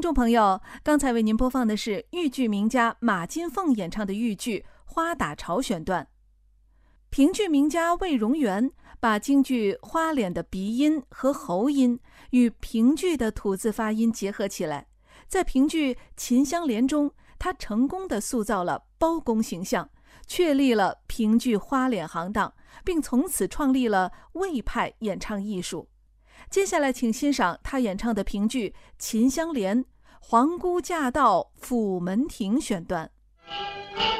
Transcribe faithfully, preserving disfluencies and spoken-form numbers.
众朋友，刚才为您播放的是豫剧名家马金凤演唱的豫剧《花打潮》选段。评剧名家魏荣元把京剧花脸的鼻音和喉音与评剧的吐字发音结合起来，在评剧《秦香莲》中，他成功地塑造了包公形象，确立了评剧花脸行当，并从此创立了魏派演唱艺术。接下来请欣赏他演唱的评剧《秦香莲》皇姑驾到府门亭选段。